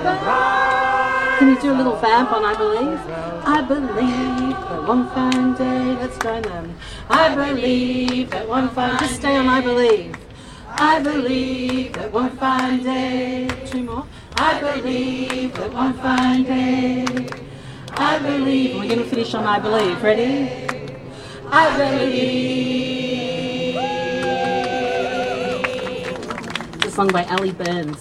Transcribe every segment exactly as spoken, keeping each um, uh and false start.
Can you do a little vamp on I Believe? I believe that one fine day, let's join them. I believe that one fine, just stay on I Believe. I believe that one fine day, two more. I believe that one fine day, I believe. We're going to finish on I Believe. Ready? I believe. It's a song by Ali Burns.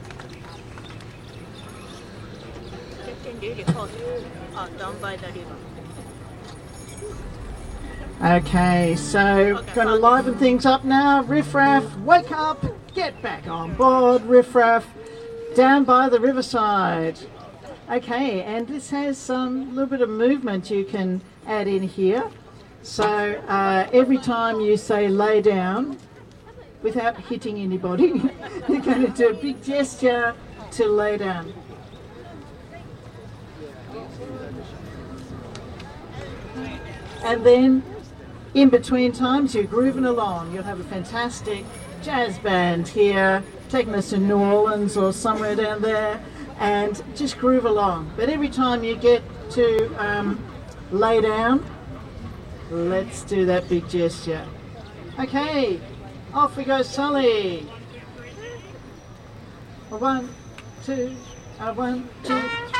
Okay, so going to liven things up now. Riff Raff, wake up, get back on board. Riff Raff, down by the riverside. Okay, and this has um, a little bit of movement you can add in here. So uh, every time you say lay down, without hitting anybody, you're going to do a big gesture to lay down. And then in between times you're grooving along. You'll have a fantastic jazz band here taking us to New Orleans or somewhere down there, and just groove along. But every time you get to um, lay down, let's do that big gesture. Okay, off we go, Sully. A one, two, a one, two.